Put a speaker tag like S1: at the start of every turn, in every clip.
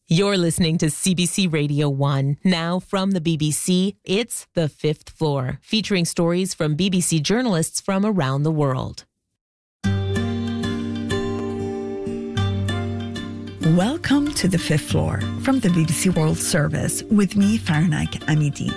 S1: You're listening to CBC Radio 1. Now from the BBC, it's The Fifth Floor, featuring stories from BBC journalists from around the world.
S2: Welcome to The Fifth Floor from the BBC World Service with me, Farnak Amidi.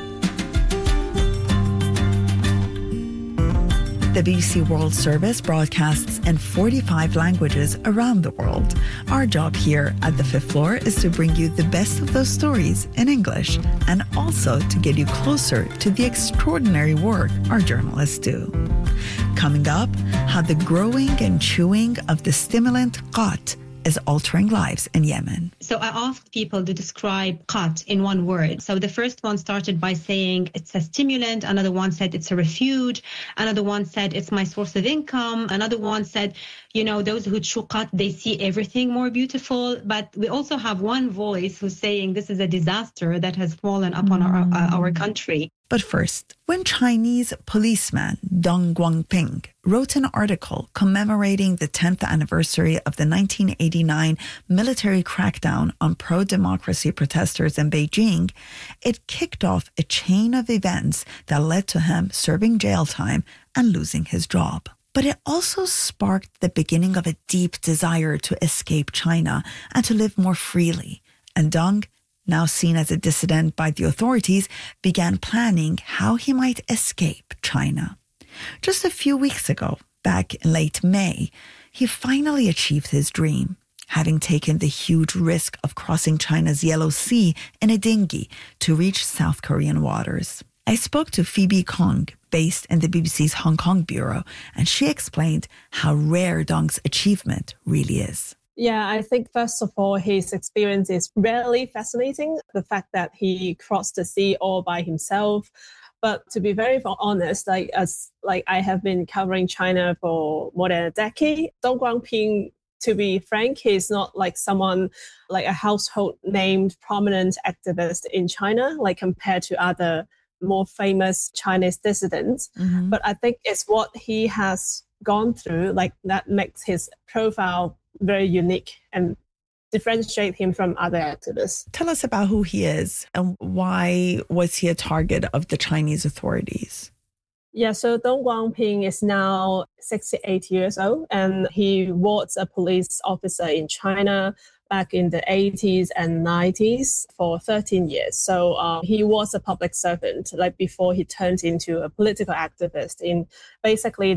S2: The BBC World Service broadcasts in 45 languages around the world. Our job here at The Fifth Floor is to bring you the best of those stories in English and also to get you closer to the extraordinary work our journalists do. Coming up, how the growing and chewing of the stimulant qat is altering lives in Yemen.
S3: So I asked people to describe qat in one word. So the first one started by saying it's a stimulant. Another one said it's a refuge. Another one said it's my source of income. Another one said, you know, those who chew qat, they see everything more beautiful. But we also have one voice who's saying this is a disaster that has fallen upon our country.
S2: But first, when Chinese policeman Deng Guangping wrote an article commemorating the 10th anniversary of the 1989 military crackdown on pro-democracy protesters in Beijing, it kicked off a chain of events that led to him serving jail time and losing his job. But it also sparked the beginning of a deep desire to escape China and to live more freely. And Deng, now seen as a dissident by the authorities, began planning how he might escape China. Just a few weeks ago, back in late May, he finally achieved his dream, having taken the huge risk of crossing China's Yellow Sea in a dinghy to reach South Korean waters. I spoke to Phoebe Kong, based in the BBC's Hong Kong bureau, and she explained how rare Deng's achievement really is.
S4: Yeah, I think first of all, his experience is really fascinating. The fact that he crossed the sea all by himself. But to be very honest, I have been covering China for more than a decade. Deng Guangping, to be frank, he's not like someone like a household named prominent activist in China, like compared to other more famous Chinese dissidents. Mm-hmm. But I think it's what he has gone through, like that makes his profile very unique and differentiate him from other activists.
S2: Tell us about who he is and why was he a target of the Chinese authorities?
S4: Yeah, so Deng Guangping is now 68 years old and he was a police officer in China back in the 80s and 90s for 13 years. So he was a public servant, like before he turned into a political activist in basically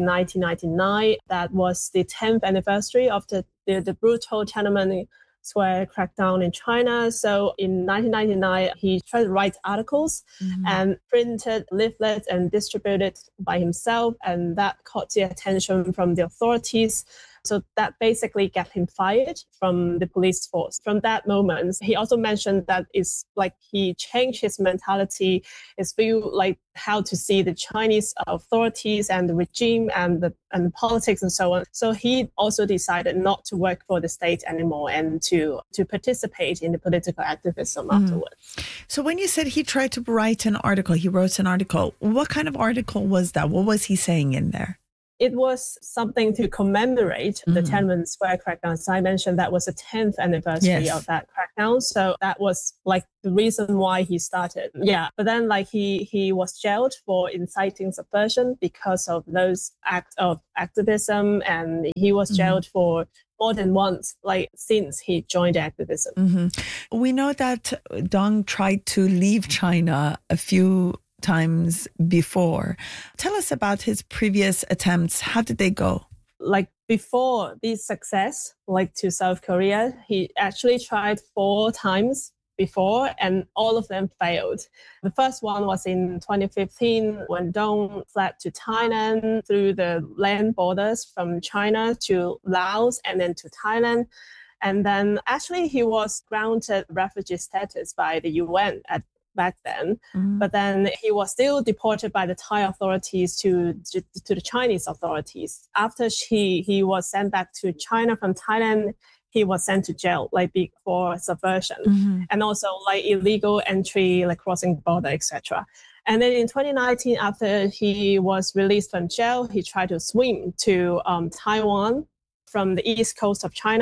S4: 1999. That was the 10th anniversary of the brutal Tiananmen Square crackdown in China. So in 1999, he tried to write articles and printed leaflets and distributed by himself. And that caught the attention from the authorities. So that basically got him fired from the police force. From that moment, he also mentioned that it's like he changed his mentality, his view, like how to see the Chinese authorities and the regime and the politics and so on. So he also decided not to work for the state anymore and to participate in the political activism afterwards.
S2: So when you said he tried to write an article, he wrote an article, what kind of article was that? What was he saying in there?
S4: It was something to commemorate the Tiananmen Square crackdown. So I mentioned that was the 10th anniversary of that crackdown. So that was like the reason why he started. Yeah. But then like he was jailed for inciting subversion because of those acts of activism. And he was jailed for more than once, like since he joined activism.
S2: We know that Deng tried to leave China a few times before. Tell us about his previous attempts. How did they go?
S4: Like before this success, like to South Korea, he actually tried 4 times before and all of them failed. The first one was in 2015 when Deng fled to Thailand through the land borders from China to Laos and then to Thailand. And then actually he was granted refugee status by the UN back then, but then he was still deported by the Thai authorities to the Chinese authorities. After he was sent back to China from Thailand, he was sent to jail, like for subversion and also like illegal entry, like crossing the border, etc. And then in 2019, after he was released from jail, he tried to swim to Taiwan from the east coast of China.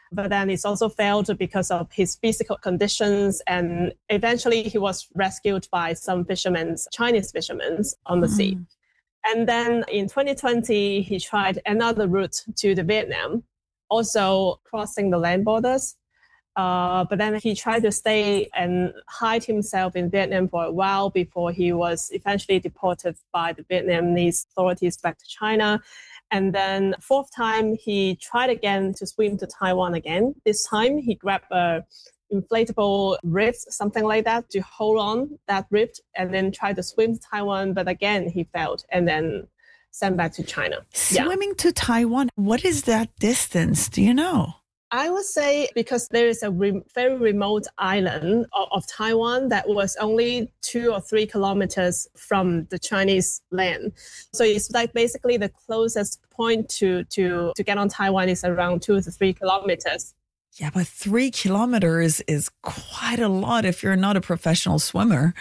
S4: But then it's also failed because of his physical conditions. And eventually he was rescued by some fishermen, Chinese fishermen on the sea. And then in 2020, he tried another route to the Vietnam, also crossing the land borders. But then he tried to stay and hide himself in Vietnam for a while before he was eventually deported by the Vietnamese authorities back to China. And then fourth time, he tried again to swim to Taiwan again. This time, he grabbed a inflatable rift, something like that, to hold on that rift and then tried to swim to Taiwan. But again, he failed and then sent back to China.
S2: Swimming to Taiwan, what is that distance? Do you know?
S4: I would say because there is a very remote island of Taiwan that was only 2 or 3 kilometers from the Chinese land. So it's like basically the closest point to get on Taiwan is around 2 to 3 kilometers.
S2: Yeah, but 3 kilometers is quite a lot if you're not a professional swimmer.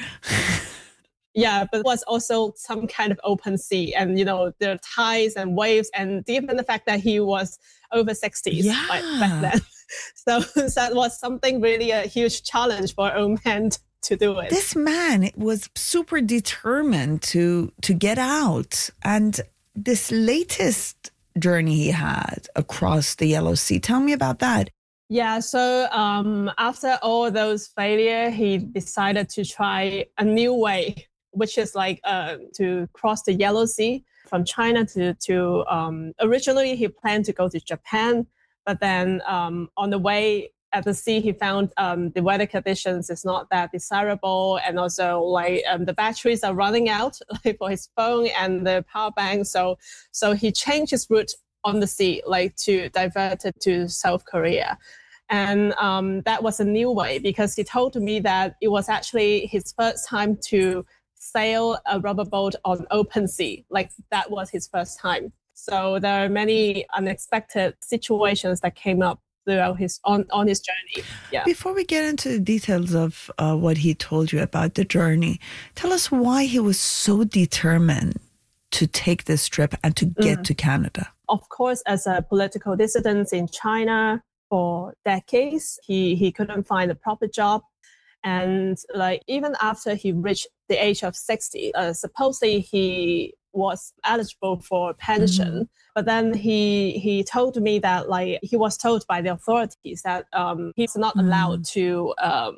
S4: Yeah, but it was also some kind of open sea, and there are tides and waves, and even the fact that he was over 60s back then. So that was something really a huge challenge for an old man to do it.
S2: This man was super determined to get out, and this latest journey he had across the Yellow Sea. Tell me about that.
S4: Yeah, so after all those failures, he decided to try a new way, which is like to cross the Yellow Sea from China to originally he planned to go to Japan, but then on the way at the sea, he found the weather conditions is not that desirable, and also the batteries are running out for his phone and the power bank. So he changed his route on the sea, to divert it to South Korea. And that was a new way because he told me that it was actually his first time to sail a rubber boat on open sea. That was his first time. So there are many unexpected situations that came up throughout on his journey. Yeah.
S2: Before we get into the details of what he told you about the journey, tell us why he was so determined to take this trip and to get to Canada.
S4: Of course, as a political dissident in China for decades, he couldn't find a proper job. And even after he reached the age of 60, supposedly he was eligible for pension. But then he told me that he was told by the authorities that he's not allowed to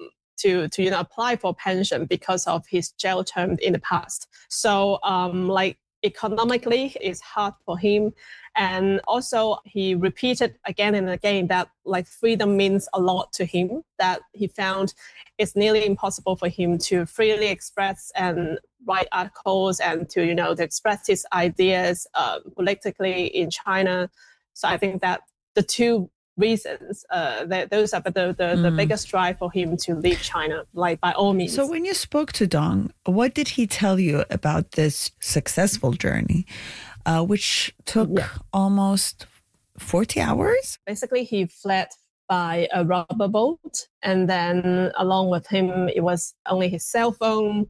S4: apply for pension because of his jail term in the past. So economically, it's hard for him. And also he repeated again and again that freedom means a lot to him, that he found it's nearly impossible for him to freely express and write articles and to express his ideas politically in China. So I think that the two reasons, those are the biggest drive for him to leave China, by all means.
S2: So when you spoke to Dong, what did he tell you about this successful journey, which took almost 40 hours?
S4: Basically, he fled by a rubber boat, and then along with him, it was only his cell phone,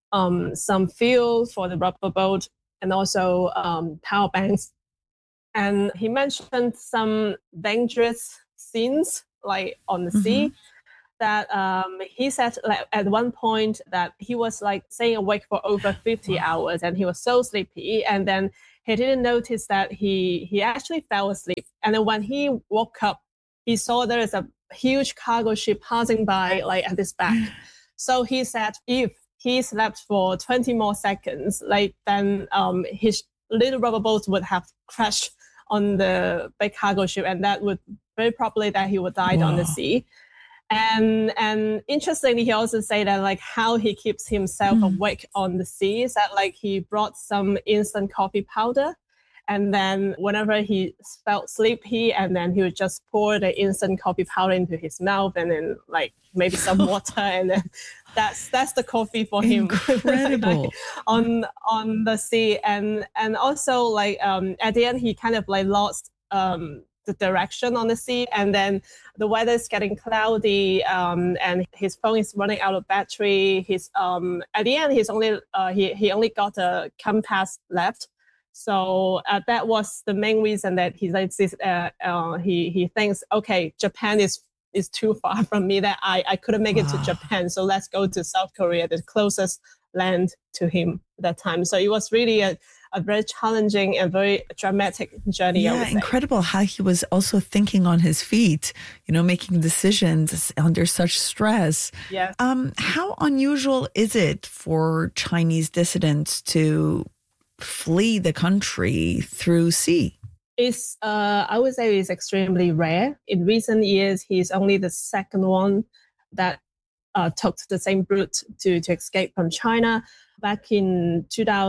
S4: some fuel for the rubber boat, and also power banks. And he mentioned some dangerous scenes on the sea that he said at one point that he was staying awake for over 50 hours and he was so sleepy, and then he didn't notice that he actually fell asleep. And then when he woke up, he saw there is a huge cargo ship passing by at his back. So he said if he slept for 20 more seconds, then his little rubber boat would have crashed on the big cargo ship, and that would very probably that he would die on the sea. And interestingly, he also said that how he keeps himself awake on the sea is that he brought some instant coffee powder, and then whenever he felt sleepy, and then he would just pour the instant coffee powder into his mouth, and then maybe some water, and then that's the coffee for him.
S2: Incredible.
S4: on the sea, and also at the end he kind of lost the direction on the sea, and then the weather is getting cloudy, and his phone is running out of battery. His at the end he's only he only got a compass left. So that was the main reason that he thinks, okay, Japan is too far from me, that I couldn't make it to Japan. So let's go to South Korea, the closest land to him at that time. So it was really a very challenging and very dramatic journey.
S2: Yeah, incredible how he was also thinking on his feet, making decisions under such stress.
S4: Yes.
S2: How unusual is it for Chinese dissidents to flee the country through sea?
S4: It's, I would say it's extremely rare. In recent years, he's only the second one that took the same route to escape from China. Back in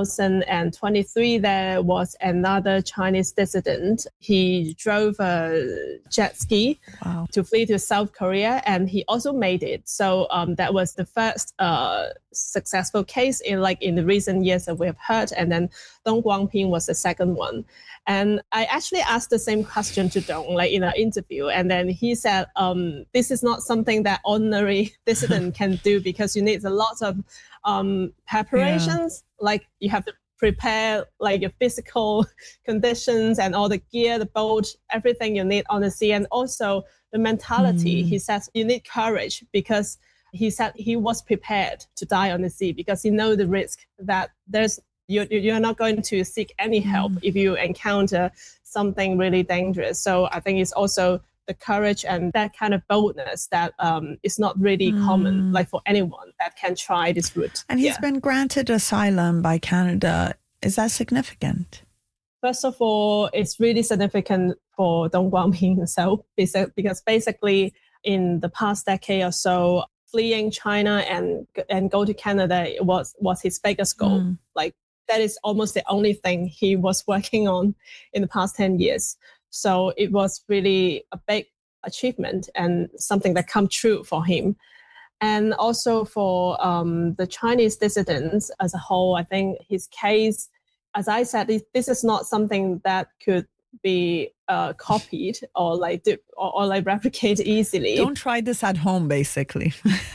S4: 2023, there was another Chinese dissident. He drove a jet ski to flee to South Korea, and he also made it. So that was the first successful case in the recent years that we have heard. And then Dong Guangping was the second one. And I actually asked the same question to Dong, in an interview. And then he said, this is not something that ordinary dissident can do, because you need a lot of preparations. Like you have to prepare your physical conditions and all the gear, the boat, everything you need on the sea. And also the mentality. He says you need courage, because he said he was prepared to die on the sea, because he knows the risk that you're not going to seek any help if you encounter something really dangerous. So I think it's also the courage and that kind of boldness that is not really common, for anyone that can try this route.
S2: And he's been granted asylum by Canada. Is that significant?
S4: First of all, it's really significant for Dong Guangping himself, because basically in the past decade or so, fleeing China and go to Canada was his biggest goal. That is almost the only thing he was working on in the past 10 years. So it was really a big achievement and something that come true for him. And also for the Chinese dissidents as a whole, I think his case, as I said, this is not something that could be copied or replicate easily.
S2: Don't try this at home, basically.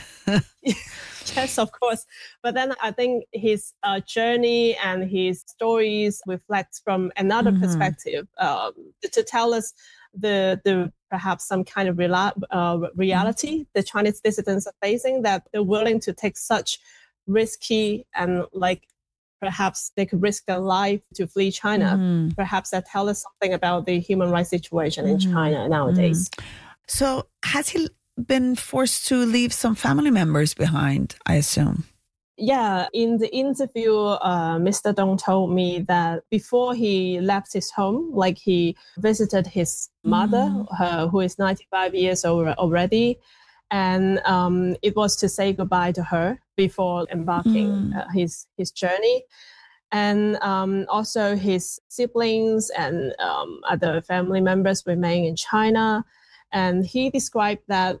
S4: Yes, of course. But then I think his journey and his stories reflect from another perspective to tell us the perhaps some kind of reality the Chinese dissidents are facing, that they're willing to take such risky and perhaps they could risk their life to flee China. Perhaps that tells us something about the human rights situation in China nowadays.
S2: So has he been forced to leave some family members behind, I assume?
S4: Yeah, in the interview, Mr. Dong told me that before he left his home, he visited his mother, who is 95 years old already. And it was to say goodbye to her before embarking his journey. And also his siblings and other family members remain in China. And he described that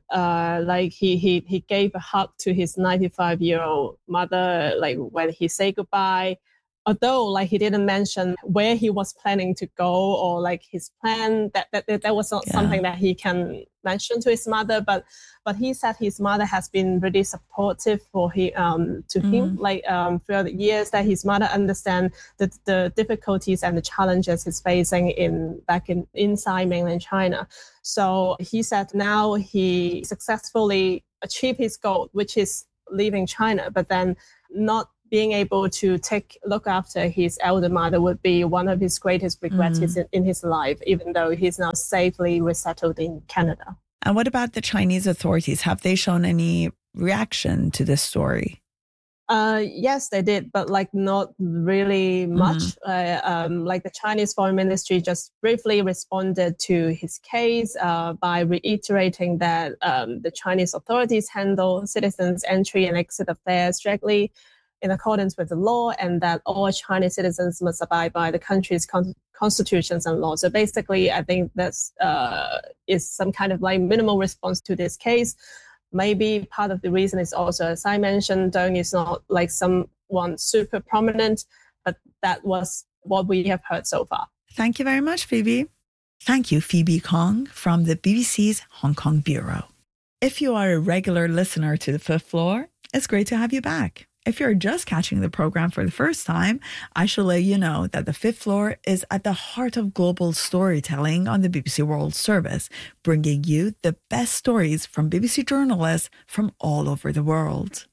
S4: he gave a hug to his 95-year-old mother, when he said goodbye. Although he didn't mention where he was planning to go or his plan, that was not something that he can mention to his mother. But he said his mother has been really supportive to him throughout the years, that his mother understands the difficulties and the challenges he's facing inside mainland China. So he said now he successfully achieved his goal, which is leaving China, but then not being able to look after his elder mother would be one of his greatest regrets in his life, even though he's now safely resettled in Canada.
S2: And what about the Chinese authorities? Have they shown any reaction to this story?
S4: Yes, they did, but not really much. The Chinese Foreign Ministry just briefly responded to his case by reiterating that the Chinese authorities handle citizens' entry and exit affairs strictly in accordance with the law, and that all Chinese citizens must abide by the country's constitutions and laws. So basically, I think that's is some kind of minimal response to this case. Maybe part of the reason is also, as I mentioned, Dong is not someone super prominent, but that was what we have heard so far.
S2: Thank you very much, Phoebe. Thank you, Phoebe Kong from the BBC's Hong Kong Bureau. If you are a regular listener to The Fifth Floor, it's great to have you back. If you're just catching the program for the first time, I shall let you know that the Fifth Floor is at the heart of global storytelling on the BBC World Service, bringing you the best stories from BBC journalists from all over the world.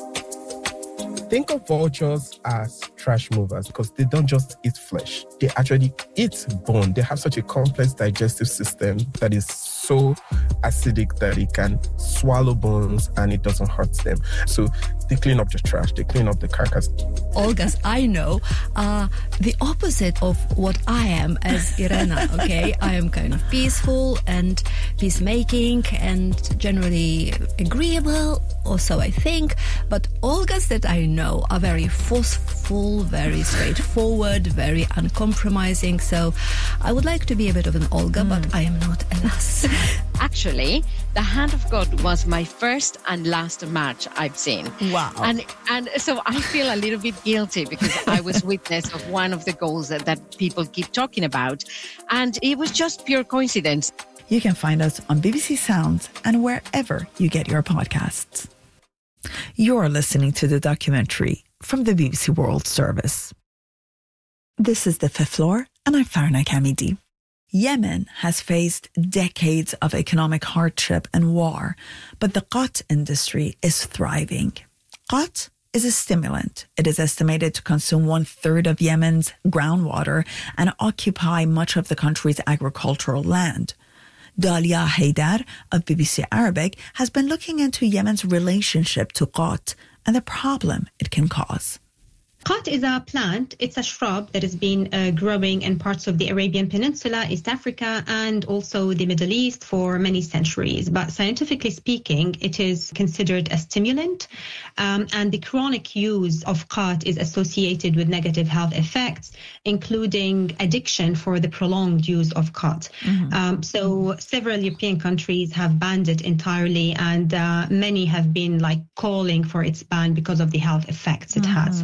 S5: Think of vultures as trash movers because they don't just eat flesh. They actually eat bone. They have such a complex digestive system that is so acidic that it can swallow bones and it doesn't hurt them. So they clean up the trash. They clean up the carcass.
S6: Olgas I know are the opposite of what I am as Irena, okay? I am kind of peaceful and peacemaking and generally agreeable, or so I think. But Olgas that I know are very forceful, very straightforward, very uncompromising. So I would like to be a bit of an Olga, but I am not, alas.
S7: Actually, The Hand of God was my first and last match I've seen.
S2: Wow.
S7: And so I feel a little bit guilty because I was witness of one of the goals that people keep talking about. And it was just pure coincidence.
S2: You can find us on BBC Sounds and wherever you get your podcasts. You're listening to the documentary from the BBC World Service. This is The Fifth Floor, and I'm Farna Kamidi. Yemen has faced decades of economic hardship and war, but the qat industry is thriving. Qat is a stimulant. It is estimated to consume 1/3 of Yemen's groundwater and occupy much of the country's agricultural land. Dalia Haidar of BBC Arabic has been looking into Yemen's relationship to qat and the problem it can cause.
S3: Qat is a plant. It's a shrub that has been growing in parts of the Arabian Peninsula, East Africa, and also the Middle East for many centuries. But scientifically speaking, it is considered a stimulant, and the chronic use of qat is associated with negative health effects, including addiction for the prolonged use of qat. So several European countries have banned it entirely, and many have been calling for its ban because of the health effects it has.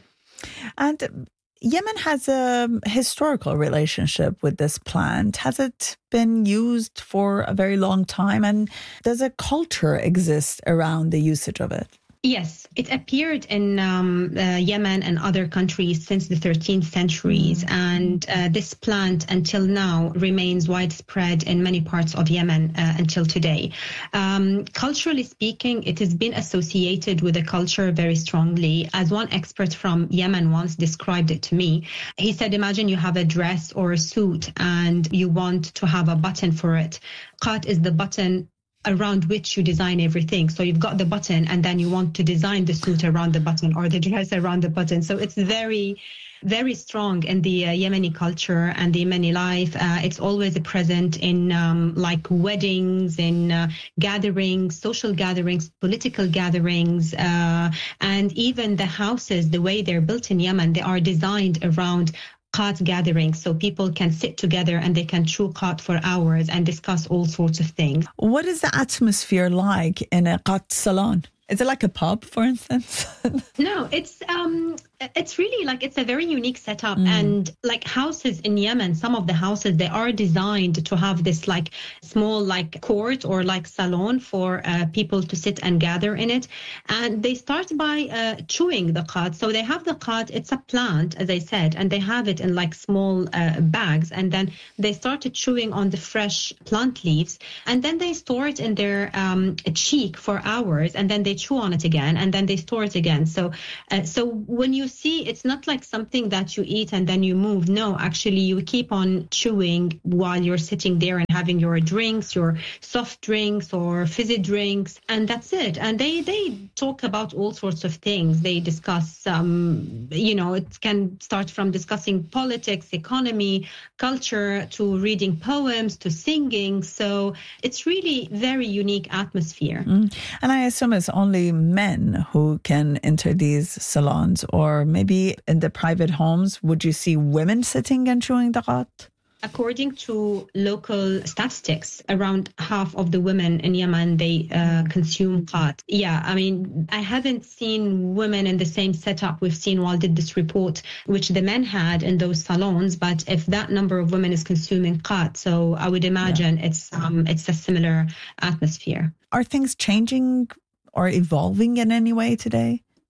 S2: And Yemen has a historical relationship with this plant. Has it been used for a very long time? And does a culture exist around the usage of it?
S3: Yes, it appeared in Yemen and other countries since the 13th centuries, and this plant until now remains widespread in many parts of Yemen until today. Culturally speaking, it has been associated with the culture very strongly. As one expert from Yemen once described it to me, he said, imagine you have a dress or a suit and you want to have a button for it. Qat is the button around which you design everything. So you've got the button and then you want to design the suit around the button or the dress around the button. So it's very, very strong in the Yemeni culture and the Yemeni life. It's always present in weddings, in gatherings, social gatherings, political gatherings, and even the houses, the way they're built in Yemen, they are designed around qat gatherings, so people can sit together and they can chew qat for hours and discuss all sorts of things.
S2: What is the atmosphere like in a qat salon? Is it like a pub, for instance?
S3: No, it's really it's a very unique setup. And houses in Yemen, some of the houses, they are designed to have this small court or salon for people to sit and gather in it. And they start by chewing the qat. So they have the qat, it's a plant, as I said, and they have it in small bags. And then they started chewing on the fresh plant leaves. And then they store it in their cheek for hours. And then they chew on it again, and then they store it again. So when you see, it's not like something that you eat and then you move. No, actually, you keep on chewing while you're sitting there and having your drinks, your soft drinks or fizzy drinks, and that's it. And they talk about all sorts of things. They discuss, it can start from discussing politics, economy, culture, to reading poems, to singing. So it's really very unique atmosphere.
S2: And I assume it's only men who can enter these salons, or maybe in the private homes, would you see women sitting and chewing the qat?
S3: According to local statistics, around half of the women in Yemen, they consume qat. Yeah, I mean, I haven't seen women in the same setup we've seen while did this report, which the men had in those salons. But if that number of women is consuming qat, so I would imagine it's a similar atmosphere.
S2: Are things changing or evolving in any way today?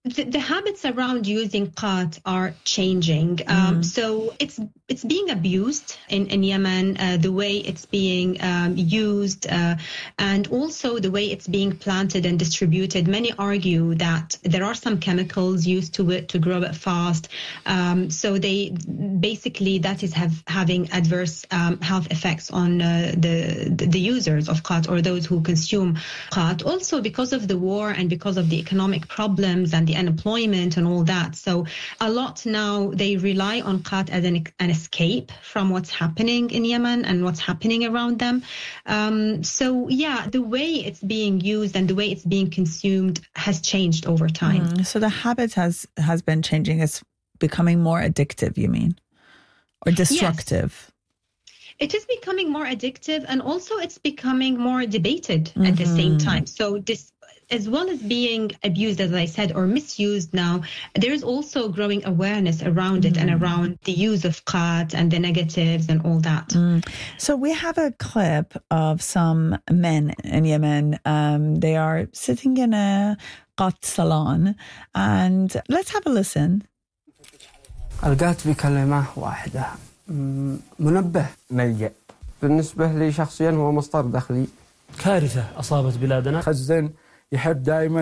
S3: The habits around using qat are changing. So it's being abused in Yemen, the way it's being used, and also the way it's being planted and distributed. Many argue that there are some chemicals used to it to grow it fast. So they basically that is having adverse health effects on the users of qat or those who consume qat. Also because of the war and because of the economic problems and the unemployment and all that. So a lot now they rely on qat as an escape from what's happening in Yemen and what's happening around them. So yeah, the way it's being used and the way it's being consumed has changed over time.
S2: So the habit has been changing. It's becoming more addictive, you mean? Or destructive?
S3: Yes. It is becoming more addictive, and also it's becoming more debated at the same time. So this, as well as being abused, as I said, or misused now, there is also growing awareness around it and around the use of qat and the negatives and all that.
S2: So we have a clip of some men in Yemen. They are sitting in a qat salon, and let's have a listen.
S8: ألقيت بكلمة واحدة منبه ملجأ بالنسبة لي شخصيا هو مصدر دخلي
S9: كارثة أصابت بلادنا.
S10: خزن يحب دائما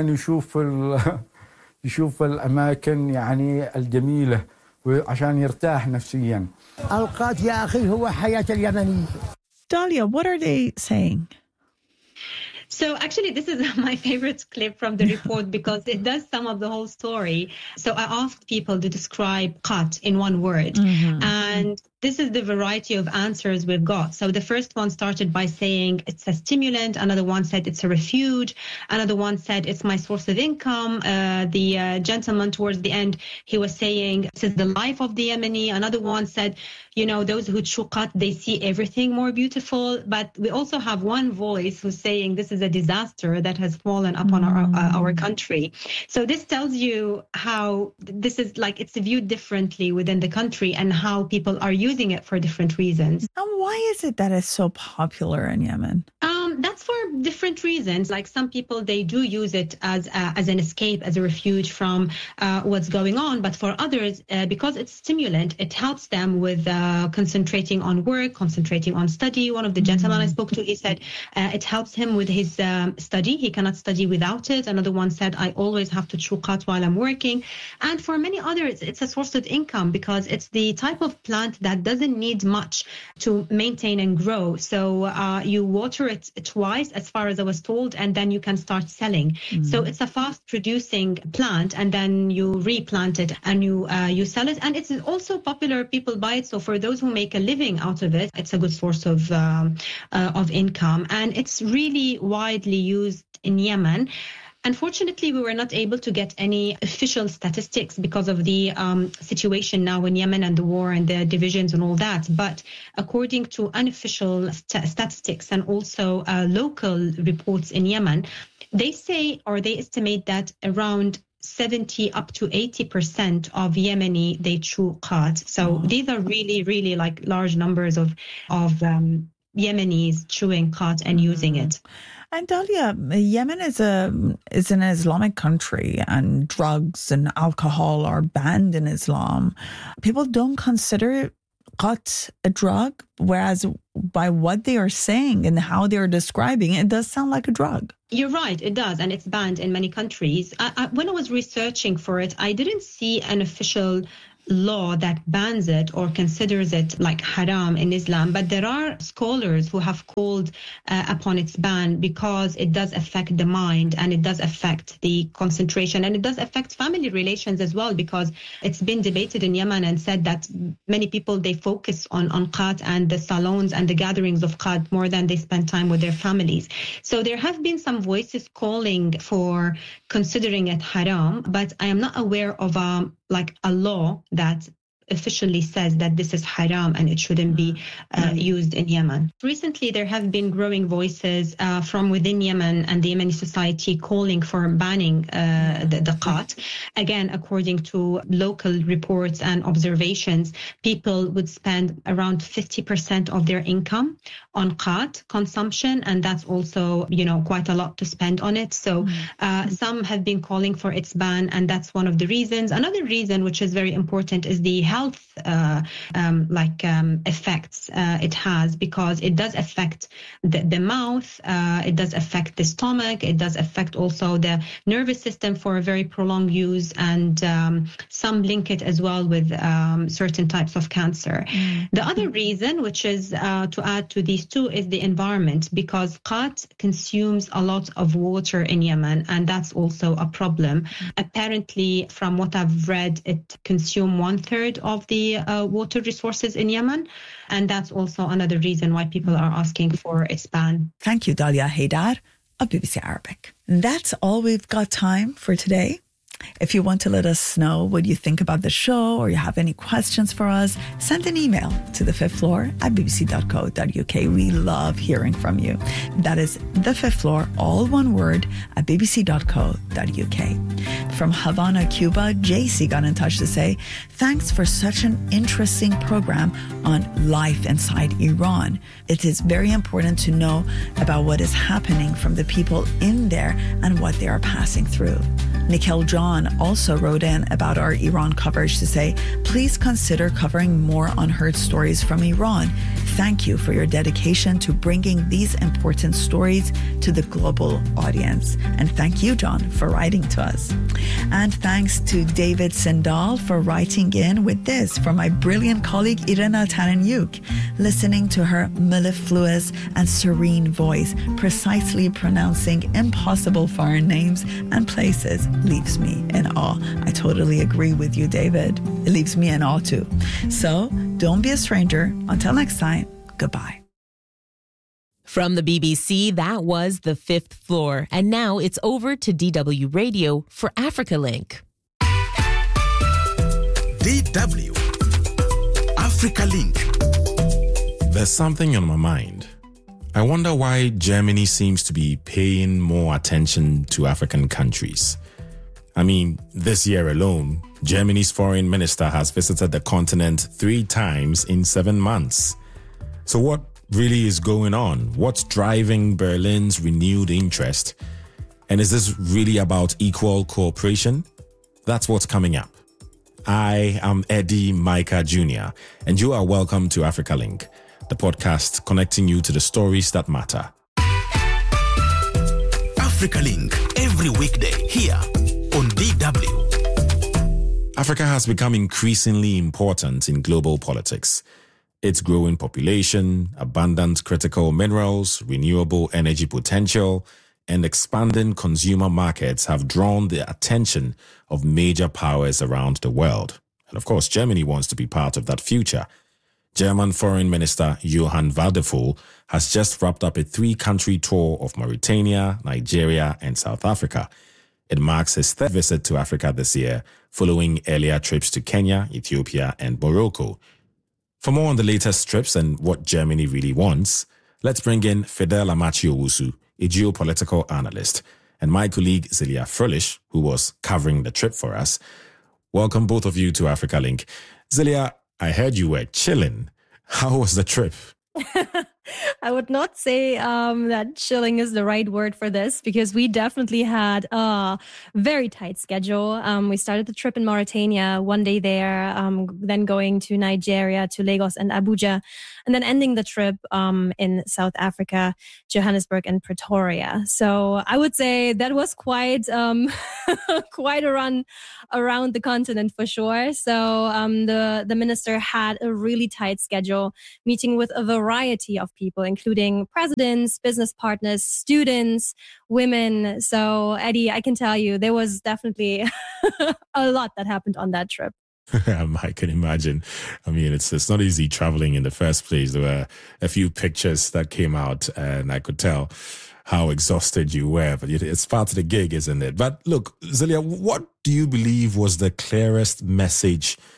S10: يشوف الأماكن يعني الجميلة عشان يرتاح نفسيا.
S11: القات يا أخي هو حياة اليمني.
S2: Dalia, what are they saying?
S3: So actually, this is my favorite clip from the report because it does sum up the whole story. So I asked people to describe qat in one word. And this is the variety of answers we've got. So the first one started by saying it's a stimulant. Another one said it's a refuge. Another one said it's my source of income. The gentleman towards the end, he was saying this is the life of the Yemeni. Another one said, you know, those who chew qat, they see everything more beautiful. But we also have one voice who's saying this is a disaster that has fallen upon our country. So this tells you how this is like it's viewed differently within the country and how people are using it for different reasons.
S2: And why is it that it's so popular in Yemen?
S3: That's for different reasons. Like some people, they do use it as an escape, as a refuge from what's going on. But for others, because it's stimulant, it helps them with concentrating on work, concentrating on study. One of the gentlemen I spoke to, he said it helps him with his study. He cannot study without it. Another one said, I always have to chew qat while I'm working. And for many others, it's a source of income because it's the type of plant that doesn't need much to maintain and grow. So you water it twice, as far as I was told, and then you can start selling. So it's a fast producing plant, and then you replant it and you sell it. And it's also popular. People buy it. So for those who make a living out of it, it's a good source of income. And it's really widely used in Yemen. Unfortunately, we were not able to get any official statistics because of the situation now in Yemen and the war and the divisions and all that. But according to unofficial statistics and also local reports in Yemen, they say or they estimate that around 70 up to 80% of Yemeni, they chew qat. So these are really, really like large numbers of Yemenis chewing qat and using it.
S2: And Dalia, Yemen is an Islamic country, and drugs and alcohol are banned in Islam. People don't consider qat a drug, whereas by what they are saying and how they are describing it does sound like a drug.
S3: You're right, it does, and it's banned in many countries. When I was researching for it, I didn't see an official law that bans it or considers it like haram in Islam, but there are scholars who have called upon its ban because it does affect the mind and it does affect the concentration and it does affect family relations as well, because it's been debated in Yemen and said that many people, they focus on qat and the salons and the gatherings of qat more than they spend time with their families. So there have been some voices calling for considering it haram, but I am not aware of like a law that officially says that this is haram and it shouldn't be used in Yemen. Recently, there have been growing voices from within Yemen and the Yemeni society calling for banning the qat. Again, according to local reports and observations, people would spend around 50% of their income on qat consumption, and that's also, quite a lot to spend on it. So some have been calling for its ban, and that's one of the reasons. Another reason, which is very important, is the health effects it has, because it does affect the mouth, it does affect the stomach, it does affect also the nervous system for a very prolonged use, and some link it as well with certain types of cancer. The other reason, which is to add to these two, is the environment, because qat consumes a lot of water in Yemen, and that's also a problem. Apparently, from what I've read, it consumes 1/3 of the water resources in Yemen, and that's also another reason why people are asking for its ban.
S2: Thank you, Dalia Haidar of BBC Arabic. That's all we've got time for today. If you want to let us know what you think about the show, or you have any questions for us, send an email to thefifthfloor@bbc.co.uk. We love hearing from you. That is The Fifth Floor, all one word, at bbc.co.uk. From Havana, Cuba, JC got in touch to say, thanks for such an interesting program on life inside Iran. It is very important to know about what is happening from the people in there and what they are passing through. Nikhil John also wrote in about our Iran coverage to say, please consider covering more unheard stories from Iran. Thank you for your dedication to bringing these important stories to the global audience. And thank you, John, for writing to us. And thanks to David Sindal for writing in with this from my brilliant colleague Irena Taranyuk, listening to her mellifluous and serene voice, precisely pronouncing impossible foreign names and places leaves me in awe. I totally agree with you, David. It leaves me in awe too. So don't be a stranger. Until next time, goodbye.
S1: From the BBC, that was The Fifth Floor. And now it's over to DW Radio for Africa Link.
S12: DW Africa Link.
S13: There's something on my mind. I wonder why Germany seems to be paying more attention to African countries. I mean, this year alone, Germany's foreign minister has visited the continent 3 times in 7 months. So what really is going on? What's driving Berlin's renewed interest? And is this really about equal cooperation? That's what's coming up. I am Eddie Micah Jr., and you are welcome to Africa Link, the podcast connecting you to the stories that matter.
S12: Africa Link, every weekday here on DW.
S13: Africa has become increasingly important in global politics. Its growing population, abundant critical minerals, renewable energy potential, and expanding consumer markets have drawn the attention of major powers around the world. And of course, Germany wants to be part of that future. German Foreign Minister Johann Wadephul has just wrapped up a 3-country tour of Mauritania, Nigeria, and South Africa. It marks his 3rd visit to Africa this year, following earlier trips to Kenya, Ethiopia, and Morocco. For more on the latest trips and what Germany really wants, let's bring in Fidel Amachi-Owusu, a geopolitical analyst, and my colleague Zelia Fröhlich, who was covering the trip for us. Welcome both of you to Africa Link. Zelia, I heard you were chilling. How was the trip?
S14: I would not say that chilling is the right word for this, because we definitely had a very tight schedule. We started the trip in Mauritania, 1 day there, then going to Nigeria, to Lagos and Abuja, and then ending the trip in South Africa, Johannesburg and Pretoria. So I would say that was quite quite a run around the continent for sure. So the minister had a really tight schedule, meeting with a variety of people, including presidents, business partners, students, women. So Eddie, I can tell you there was definitely a lot that happened on that trip.
S13: I can imagine. I mean, it's not easy traveling in the first place. There were a few pictures that came out and I could tell how exhausted you were, but it's part of the gig, isn't it? But look, Zelia, what do you believe was the clearest message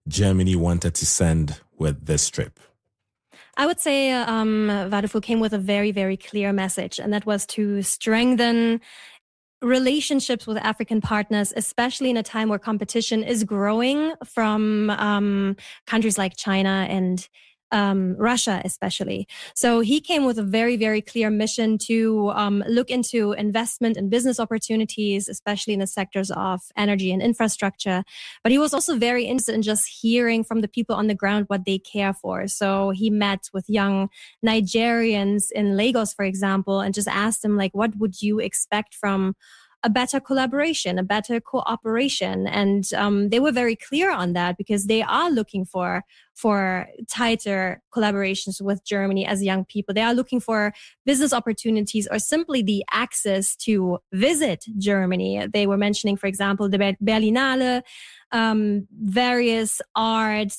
S13: Germany wanted to send with this trip?
S14: I would say Waduful came with a very, very clear message, and that was to strengthen relationships with African partners, especially in a time where competition is growing from countries like China and Russia, especially. So he came with a very, very clear mission to look into investment and business opportunities, especially in the sectors of energy and infrastructure. But he was also very interested in just hearing from the people on the ground what they care for. So he met with young Nigerians in Lagos, for example, and just asked them, like, what would you expect from a better collaboration, a better cooperation? And they were very clear on that, because they are looking for tighter collaborations with Germany as young people. They are looking for business opportunities or simply the access to visit Germany. They were mentioning, for example, the Berlinale, various art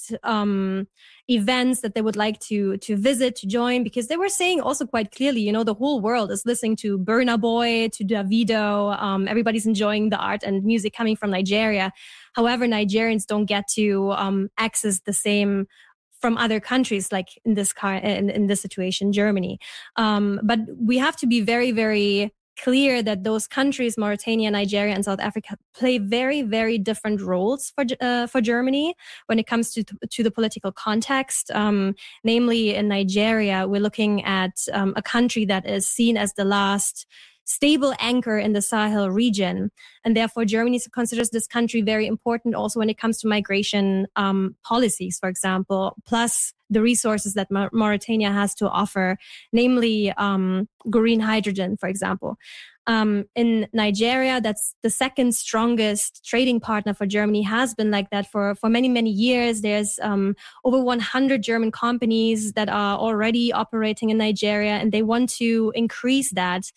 S14: events that they would like to visit, to join, because they were saying also quite clearly, you know, the whole world is listening to Burna Boy, to Davido. Everybody's enjoying the art and music coming from Nigeria. However, Nigerians don't get to access the same from other countries, like in this situation, Germany. But we have to be very, very clear that those countries, Mauritania, Nigeria, and South Africa, play very, very different roles for Germany when it comes to the political context. Namely, in Nigeria, we're looking at a country that is seen as the last stable anchor in the Sahel region. And therefore, Germany considers this country very important also when it comes to migration policies, for example, plus the resources that Mauritania has to offer, namely green hydrogen, for example. In Nigeria, that's the second strongest trading partner for Germany, has been like that for many, many years. There's over 100 German companies that are already operating in Nigeria, and they want to increase that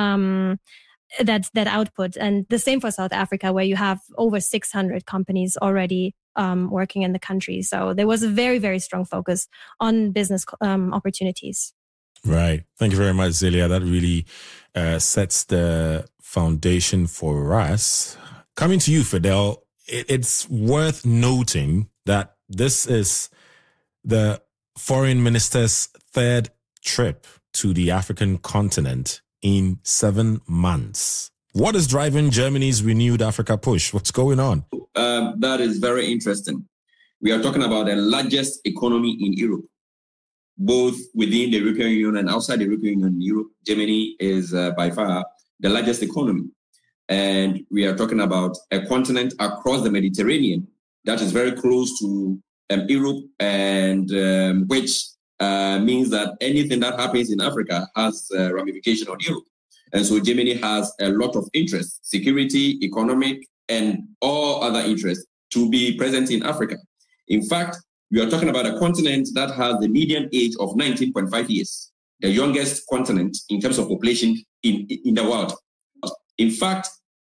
S14: output. And the same for South Africa, where you have over 600 companies already working in the country. So there was a very, very strong focus on business opportunities.
S13: Right. Thank you very much, Zelia. That really sets the foundation for us. Coming to you, Fidel, it's worth noting that this is the foreign minister's third trip to the African continent in 7 months. What is driving Germany's renewed Africa push? What's going on?
S15: That is very interesting. We are talking about the largest economy in Europe, both within the European Union and outside the European Union. Europe, Germany is by far the largest economy. And we are talking about a continent across the Mediterranean that is very close to Europe, and which means that anything that happens in Africa has ramification on Europe. And so Germany has a lot of interest, security, economic, and all other interests to be present in Africa. In fact, we are talking about a continent that has the median age of 19.5 years, the youngest continent in terms of population in the world. In fact,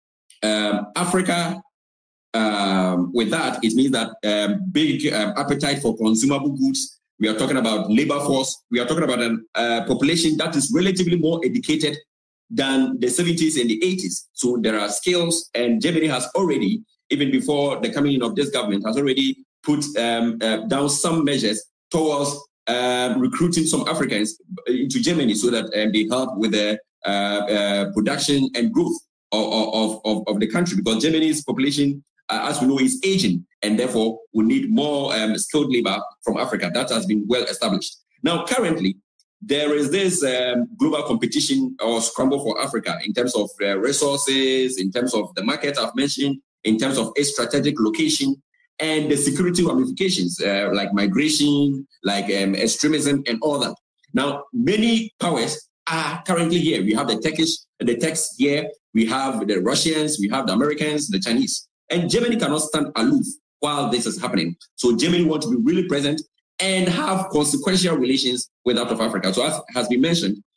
S15: Africa, with that, it means that big appetite for consumable goods. We are talking about labor force. We are talking about a population that is relatively more educated than the 70s and the 80s. So there are skills, and Germany has already, even before the coming in of this government, has already put down some measures towards recruiting some Africans into Germany so that they help with the production and growth of the country, because Germany's population, as we know, is aging, and therefore we need more skilled labor from Africa. That has been well established. Now, currently, there is this global competition or scramble for Africa in terms of resources, in terms of the market I've mentioned, in terms of its strategic location, and the security ramifications like migration, like extremism, and all that. Now, many powers are currently here. We have the Turks here, we have the Russians, we have the Americans, the Chinese. And Germany cannot stand aloof while this is happening. So Germany wants to be really present and have consequential relations with that of Africa. So as has been mentioned,